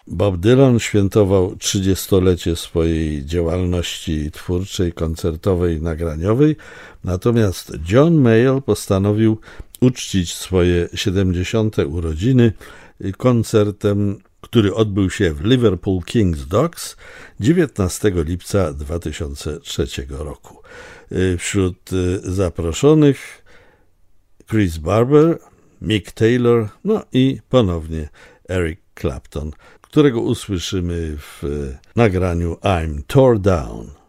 Bob Dylan świętował 30-lecie swojej działalności twórczej, koncertowej, nagraniowej, natomiast John Mayall postanowił uczcić swoje 70. urodziny koncertem, który odbył się w Liverpool King's Docks 19 lipca 2003 roku. Wśród zaproszonych Chris Barber, Mick Taylor, no i ponownie Eric Clapton, którego usłyszymy w nagraniu I'm Tore Down.